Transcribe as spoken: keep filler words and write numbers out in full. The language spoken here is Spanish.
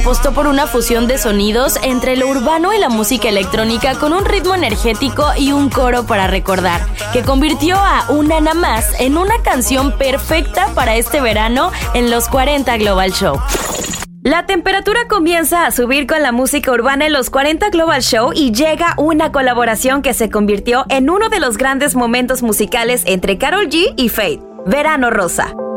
apostó por una fusión de sonidos entre lo urbano y la música electrónica con un ritmo energético y un coro para recordar, que convirtió a Una Na Más en una canción perfecta para este verano en los cuarenta Global Show. La temperatura comienza a subir con la música urbana en los cuarenta Global Show y llega una colaboración que se convirtió en uno de los grandes momentos musicales entre Karol G y Feid, Verano Rosa.